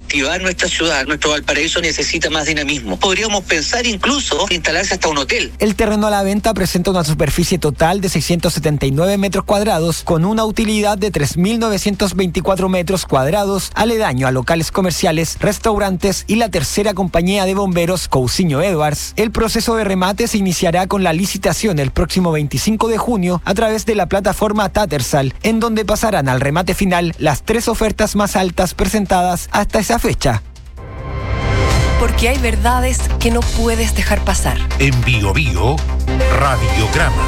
reactivar nuestra ciudad. Nuestro Valparaíso necesita más dinamismo. Podríamos pensar incluso instalarse hasta un hotel. El terreno a la venta presenta una superficie total de 679 metros cuadrados con una utilidad de 3.924 metros cuadrados, aledaño a locales comerciales, restaurantes y la tercera compañía de bomberos Cousiño Edwards. El proceso de remate se iniciará con la licitación el próximo 25 de junio a través de la plataforma Tattersall, en donde pasarán al remate final las 3 ofertas más altas presentadas hasta esa fecha. Porque hay verdades que no puedes dejar pasar. En Bio Bio, Radiograma.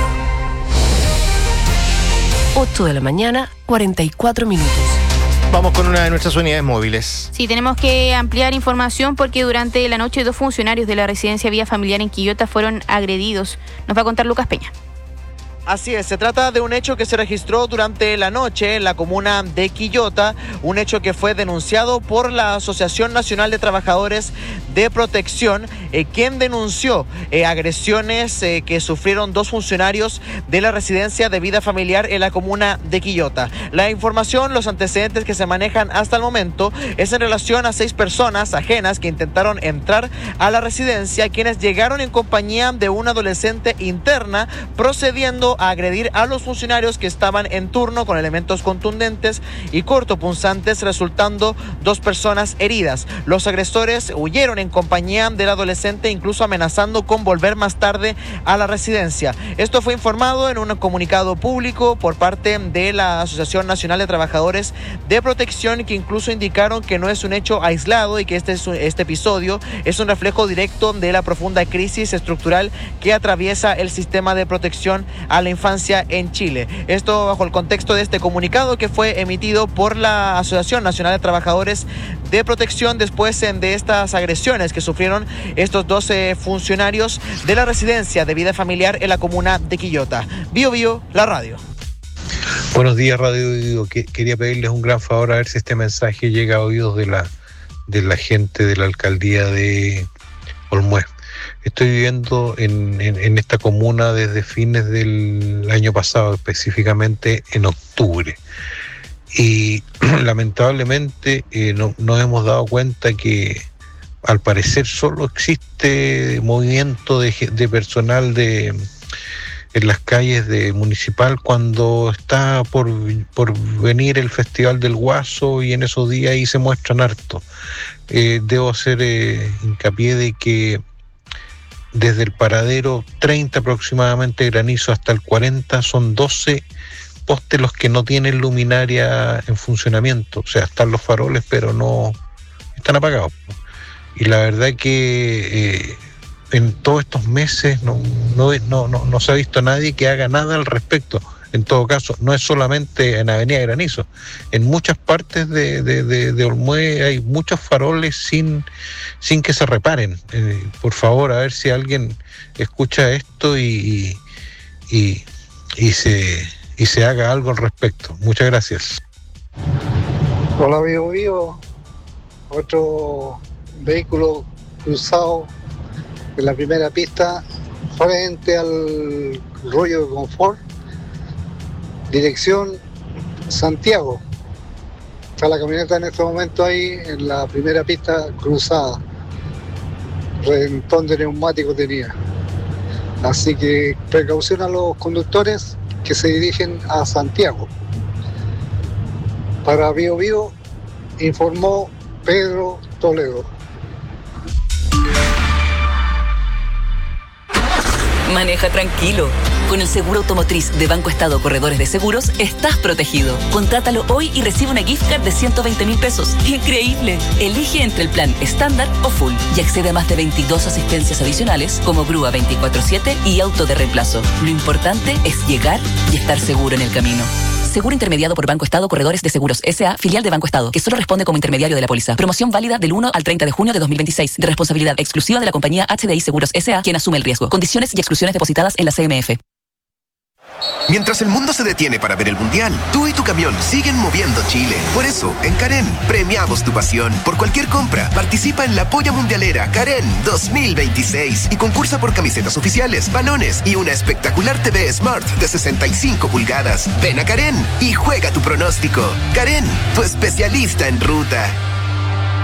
8 de la mañana, 44 minutos. Vamos con una de nuestras unidades móviles. Sí, tenemos que ampliar información porque durante la noche 2 funcionarios de la residencia Vía Familiar en Quillota fueron agredidos. Nos va a contar Lucas Peña. Así es, se trata de un hecho que se registró durante la noche en la comuna de Quillota, un hecho que fue denunciado por la Asociación Nacional de Trabajadores de Protección, quien denunció agresiones que sufrieron 2 funcionarios de la residencia de Vida Familiar en la comuna de Quillota. La información, los antecedentes que se manejan hasta el momento es en relación a 6 personas ajenas que intentaron entrar a la residencia, quienes llegaron en compañía de una adolescente interna, procediendo a agredir a los funcionarios que estaban en turno con elementos contundentes y cortopunzantes, resultando 2 personas heridas. Los agresores huyeron en compañía del adolescente, incluso amenazando con volver más tarde a la residencia. Esto fue informado en un comunicado público por parte de la Asociación Nacional de Trabajadores de Protección, que incluso indicaron que no es un hecho aislado y que este episodio es un reflejo directo de la profunda crisis estructural que atraviesa el sistema de protección a la infancia en Chile. Esto bajo el contexto de este comunicado que fue emitido por la Asociación Nacional de Trabajadores de Protección después de estas agresiones que sufrieron estos 12 funcionarios de la residencia de Vida Familiar en la comuna de Quillota. Bio Bio, la radio. Buenos días, Radio Bio. Quería pedirles un gran favor a ver si este mensaje llega a oídos de la gente de la alcaldía de Olmué. Estoy viviendo en esta comuna desde fines del año pasado, específicamente en octubre. Y lamentablemente nos hemos dado cuenta que al parecer solo existe movimiento de personal en las calles de municipal cuando está por venir el Festival del Guaso, y en esos días ahí se muestran harto. Debo hacer hincapié de que desde el paradero 30 aproximadamente de Granizo hasta el 40 son 12 postes los que no tienen luminaria en funcionamiento. O sea, están los faroles, pero no están apagados. Y la verdad que en todos estos meses no se ha visto nadie que haga nada al respecto. En todo caso, no es solamente en Avenida Granizo. En muchas partes de Olmué hay muchos faroles sin que se reparen. Por favor, a ver si alguien escucha esto y se haga algo al respecto. Muchas gracias. Hola, Bio Bio. Otro vehículo cruzado en la primera pista frente al rollo de confort, dirección Santiago. Está la camioneta en este momento ahí en la primera pista cruzada. Reventón de neumático tenía. Así que precaución a los conductores que se dirigen a Santiago. Para Bio Bio informó Pedro Toledo. Maneja tranquilo. Con el seguro automotriz de Banco Estado Corredores de Seguros, estás protegido. Contrátalo hoy y recibe una gift card de 120.000 pesos. ¡Increíble! Elige entre el plan estándar o full y accede a más de 22 asistencias adicionales como grúa 24/7 y auto de reemplazo. Lo importante es llegar y estar seguro en el camino. Seguro intermediado por Banco Estado Corredores de Seguros S.A., filial de Banco Estado, que solo responde como intermediario de la póliza. Promoción válida del 1 al 30 de junio de 2026. De responsabilidad exclusiva de la compañía HDI Seguros S.A., quien asume el riesgo. Condiciones y exclusiones depositadas en la CMF. Mientras el mundo se detiene para ver el Mundial, tú y tu camión siguen moviendo Chile. Por eso, en Karen, premiamos tu pasión. Por cualquier compra, participa en la Polla Mundialera Karen 2026 y concursa por camisetas oficiales, balones y una espectacular TV Smart de 65 pulgadas. Ven a Karen y juega tu pronóstico. Karen, tu especialista en ruta.